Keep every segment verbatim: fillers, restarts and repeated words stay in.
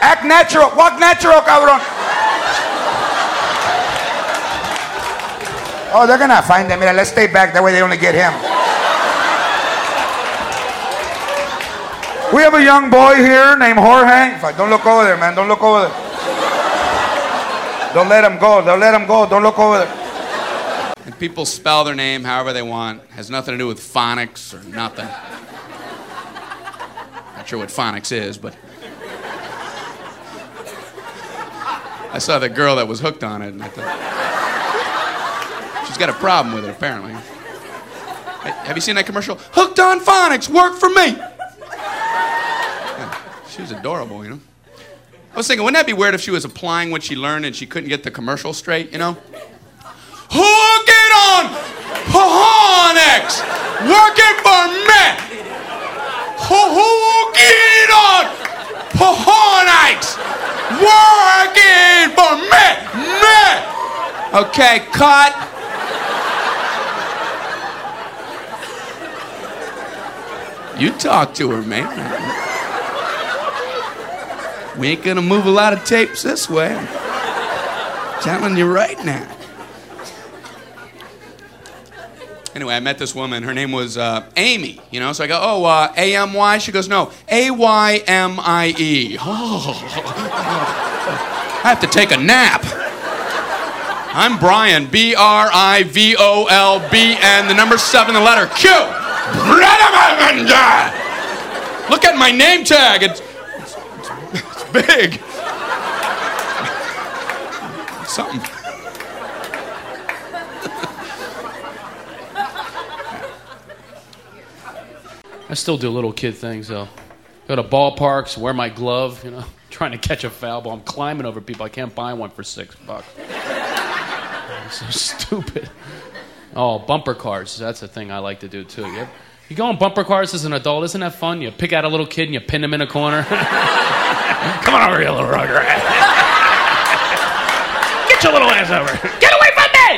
Act natural. Walk natural, cabrón. Oh, they're gonna find him. Mira, let's stay back. That way they only get him. We have a young boy here named Jorge. Don't look over there, man. Don't look over there. Don't let him go. Don't let him go. Don't look over there. And people spell their name however they want. Has nothing to do with phonics or nothing. Not sure what phonics is, but I saw the girl that was hooked on it, and I thought she's got a problem with it apparently. Hey, have you seen that commercial? Hooked on phonics, work for me. Yeah, she was adorable, you know. I was thinking, wouldn't that be weird if she was applying what she learned and she couldn't get the commercial straight, you know? Hook it on phonics, working for me. Hook it on phonics, working for me, me. Okay, cut. You talk to her, man. We ain't gonna move a lot of tapes this way. I'm telling you right now. Anyway, I met this woman. Her name was uh, Amy, you know. So I go, oh, uh, A M Y? She goes, no, A Y M I E. Oh, I have to take a nap. I'm Brian, B R I V O L B N, the number seven, the letter Q. Look at my name tag. It's, it's, it's big. Something. I still do little kid things, though. Go to ballparks, wear my glove, you know, trying to catch a foul ball. I'm climbing over people. I can't buy one for six bucks. It's so stupid. Oh, bumper cars. That's a thing I like to do, too. You, you go on bumper cars as an adult. Isn't that fun? You pick out a little kid and you pin him in a corner. Come on over here, little rugrat. Get your little ass over. Get away from me!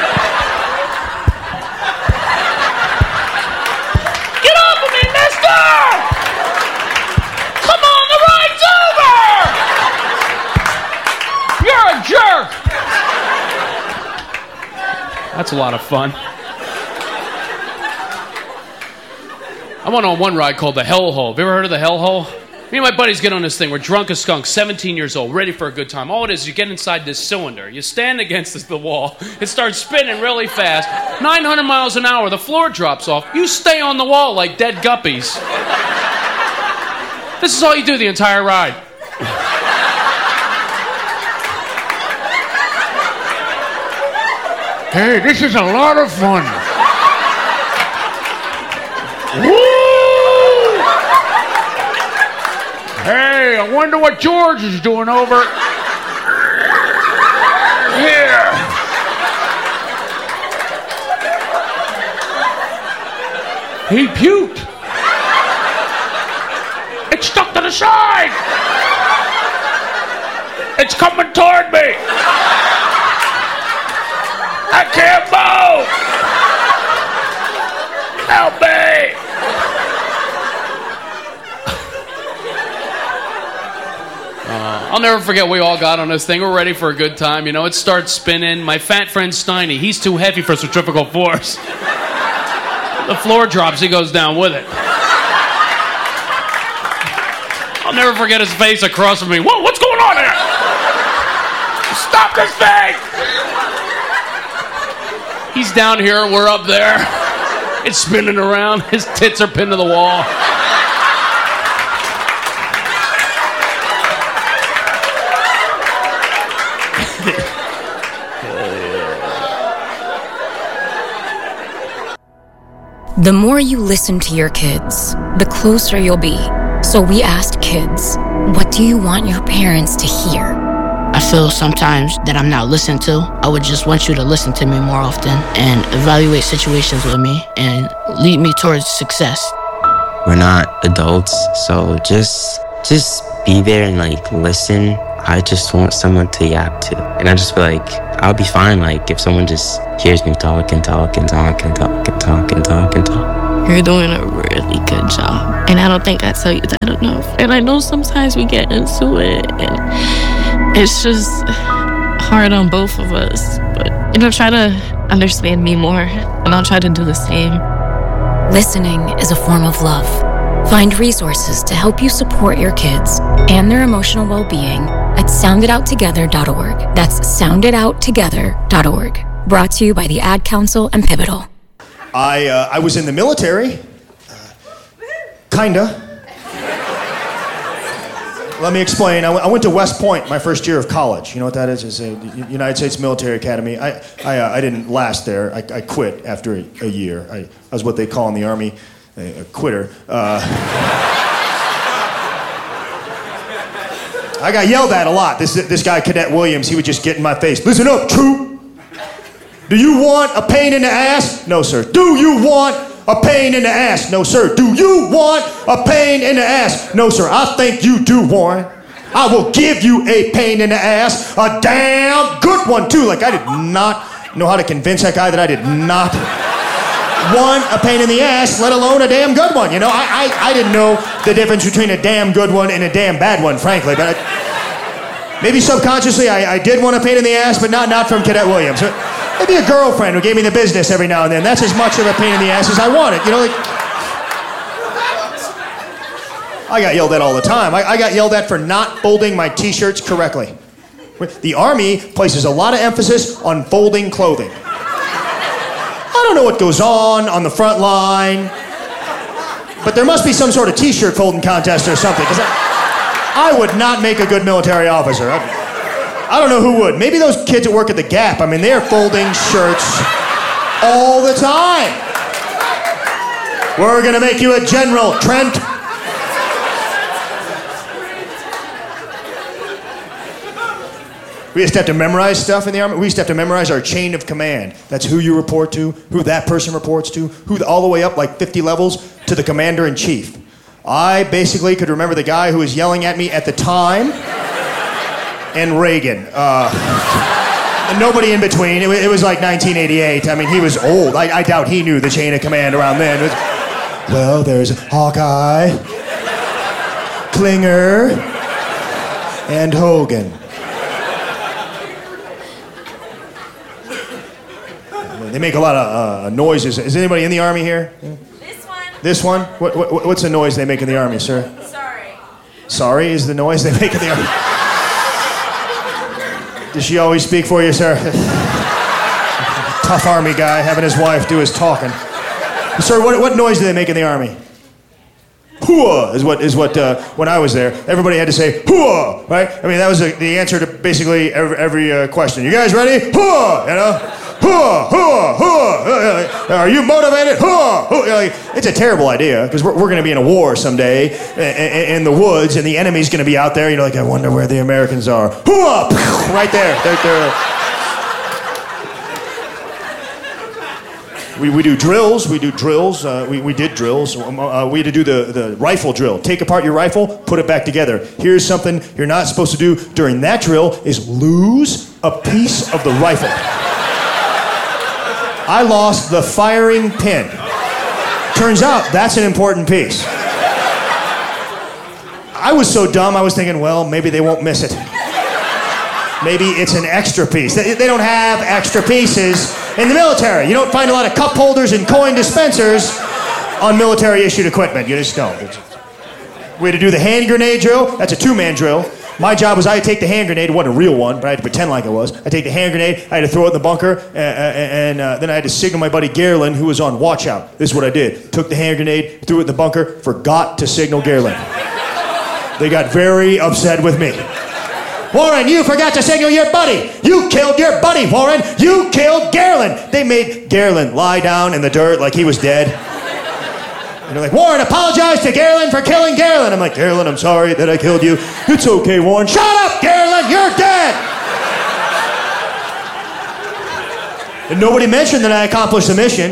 Get off of me, mister! Come on, the ride's over! You're a jerk! That's a lot of fun. I went on one ride called the Hell Hole. Have you ever heard of the Hell Hole? Me and my buddies get on this thing. We're drunk as skunks, seventeen years old, ready for a good time. All it is, you get inside this cylinder. You stand against the wall. It starts spinning really fast. nine hundred miles an hour. The floor drops off. You stay on the wall like dead guppies. This is all you do the entire ride. Hey, this is a lot of fun. Woo! Hey, I wonder what George is doing over here. He puked. It's stuck to the side. It's coming toward me. I can't move! Help me! Uh, I'll never forget we all got on this thing. We're ready for a good time. You know, it starts spinning. My fat friend Steiny, he's too heavy for centrifugal force. The floor drops, he goes down with it. I'll never forget his face across from me. Whoa, what's going on here? Stop this thing! He's down here, we're up there. It's spinning around. His tits are pinned to the wall. The more you listen to your kids, the closer you'll be. So we asked kids, what do you want your parents to hear? I feel sometimes that I'm not listened to. I would just want you to listen to me more often and evaluate situations with me and lead me towards success. We're not adults, so just just be there and like listen. I just want someone to yap to. And I just feel like I'll be fine like if someone just hears me talk and talk and talk and talk and talk and talk and talk. You're doing a really good job. And I don't think I tell you that enough. And I know sometimes we get into it and it's just hard on both of us. But, you know, try to understand me more and I'll try to do the same. Listening is a form of love. Find resources to help you support your kids and their emotional well-being at sound it out together dot org. That's sound it out together dot org. Brought to you by the Ad Council and Pivotal. I uh, I was in the military. Uh, kinda. Let me explain. I, w- I went to West Point my first year of college. You know what that is? It's a United States Military Academy. I I, uh, I didn't last there. I, I quit after a, a year. I, I was what they call in the Army a, a quitter. Uh, I got yelled at a lot. This this guy, Cadet Williams, he would just get in my face. Listen up, troop. Do you want a pain in the ass? No, sir. Do you want a pain in the ass? No, sir. Do you want a pain in the ass? No, sir. I think you do, Warren. I will give you a pain in the ass. A damn good one, too. Like, I did not know how to convince that guy that I did not want a pain in the ass, let alone a damn good one. You know, I I, I didn't know the difference between a damn good one and a damn bad one, frankly. But I, maybe subconsciously I, I did want a pain in the ass, but not, not from Cadet Williams. Maybe a girlfriend who gave me the business every now and then. That's as much of a pain in the ass as I wanted. You know, like... I got yelled at all the time. I, I got yelled at for not folding my t-shirts correctly. The Army places a lot of emphasis on folding clothing. I don't know what goes on on the front line, but there must be some sort of t-shirt folding contest or something, because I, I would not make a good military officer. I, I don't know who would. Maybe those kids that work at the Gap. I mean, they're folding shirts all the time. We're gonna make you a general, Trent. We used to have to memorize stuff in the Army. We used to have to memorize our chain of command. That's who you report to, who that person reports to, who the, all the way up like fifty levels to the commander-in-chief. I basically could remember the guy who was yelling at me at the time and Reagan. Uh, and nobody in between. It was, it was like nineteen eighty-eight. I mean, he was old. I, I doubt he knew the chain of command around then. It was, well, there's Hawkeye, Klinger, and Hogan. They make a lot of uh, noises. Is anybody in the Army here? This one. This one? What, what, what's the noise they make in the Army, sir? Sorry. Sorry is the noise they make in the Army. Does she always speak for you, sir? Tough Army guy having his wife do his talking. Sir, what, what noise do they make in the Army? Hooah is what, is what uh, when I was there, everybody had to say hooah, right? I mean, that was a, the answer to basically every, every uh, question. You guys ready? Hooah, you know? Hooah, hooah, hooah. Are you motivated? Hooah, hooah. It's a terrible idea, because we're, we're going to be in a war someday in, in the woods, and the enemy's going to be out there. You know, like, I wonder where the Americans are. Hooah, right there. They're, they're, We, we do drills, we do drills, uh, we, we did drills. Uh, we had to do the, the rifle drill. Take apart your rifle, put it back together. Here's something you're not supposed to do during that drill is lose a piece of the rifle. I lost the firing pin. Turns out that's an important piece. I was so dumb, I was thinking, well, maybe they won't miss it. Maybe it's an extra piece. They, they don't have extra pieces in the military. You don't find a lot of cup holders and coin dispensers on military-issued equipment. You just don't. We had to do the hand grenade drill. That's a two-man drill. My job was I had to take the hand grenade. It wasn't a real one, but I had to pretend like it was. I take the hand grenade. I had to throw it in the bunker, uh, and uh, then I had to signal my buddy Garland, who was on watch out. This is what I did. Took the hand grenade, threw it in the bunker, forgot to signal Garland. They got very upset with me. Warren, you forgot to signal your buddy. You killed your buddy, Warren. You killed Garland. They made Garland lie down in the dirt like he was dead. And they're like, Warren, apologize to Garland for killing Garland. I'm like, Garland, I'm sorry that I killed you. It's okay, Warren. Shut up, Garland, you're dead. And nobody mentioned that I accomplished the mission.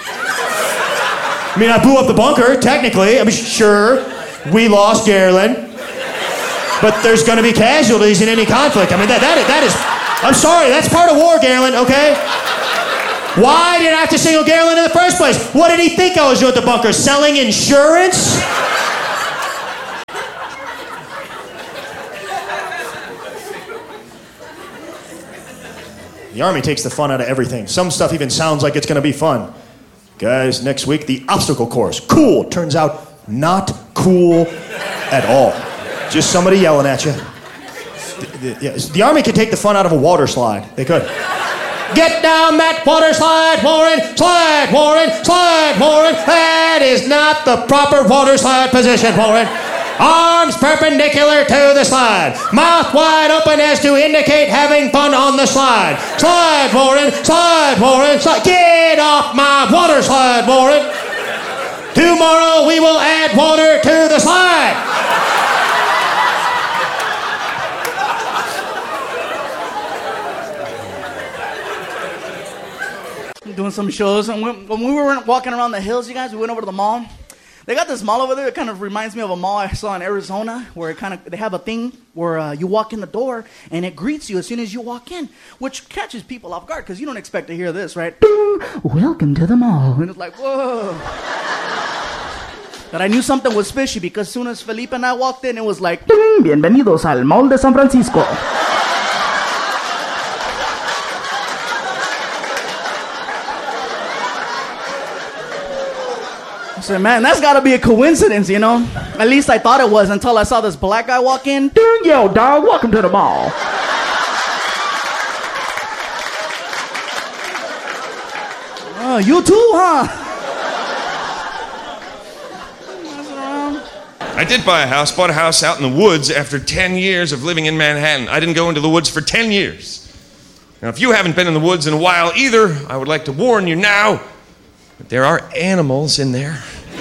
I mean, I blew up the bunker, technically. I mean, sure, we lost Garland. But there's going to be casualties in any conflict. I mean, that, that, that is... I'm sorry, that's part of war, Garland, okay? Why did I have to signal Garland in the first place? What did he think I was doing at the bunker? Selling insurance? The Army takes the fun out of everything. Some stuff even sounds like it's going to be fun. Guys, next week, the obstacle course. Cool. Turns out not cool at all. Just somebody yelling at you. The, the, yeah, the Army could take the fun out of a water slide. They could. Get down that water slide, Warren. Slide, Warren. Slide, Warren. That is not the proper water slide position, Warren. Arms perpendicular to the slide. Mouth wide open as to indicate having fun on the slide. Slide, Warren. Slide, Warren. Slide. Get off my water slide, Warren. Tomorrow we will add water to the slide. Doing some shows, and when, when we were walking around the hills, you guys, we went over to the mall. They got this mall over there. It kind of reminds me of a mall I saw in Arizona, where it kind of they have a thing where uh, you walk in the door and it greets you as soon as you walk in, which catches people off guard because you don't expect to hear this, right? Welcome to the mall, and it's like whoa. But I knew something was fishy because as soon as Felipe and I walked in, it was like Bienvenidos al Mall de San Francisco. I said, man, that's got to be a coincidence, you know? At least I thought it was until I saw this black guy walk in. Yo, dog, welcome to the mall. Oh, you too, huh? I did buy a house, bought a house out in the woods after ten years of living in Manhattan. I didn't go into the woods for ten years. Now, if you haven't been in the woods in a while either, I would like to warn you now, but there are animals in there.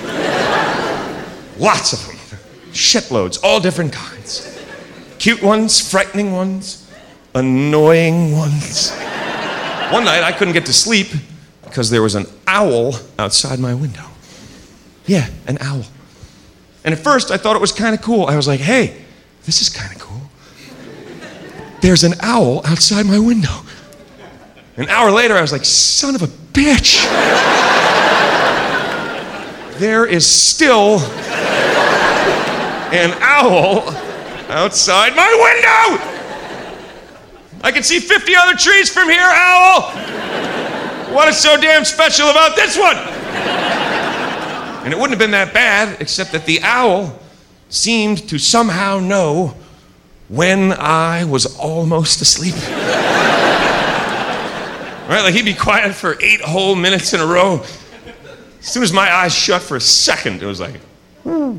Lots of them. Shitloads, all different kinds. Cute ones, frightening ones, annoying ones. One night I couldn't get to sleep because there was an owl outside my window. Yeah, an owl. And at first I thought it was kind of cool. I was like, hey, this is kind of cool. There's an owl outside my window. An hour later I was like, son of a bitch. There is still an owl outside my window! I can see fifty other trees from here, owl! What is so damn special about this one? And it wouldn't have been that bad, except that the owl seemed to somehow know when I was almost asleep. Right, like he'd be quiet for eight whole minutes in a row. As soon as my eyes shut for a second, it was like, hmm.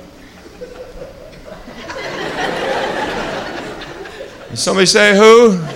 Somebody say who?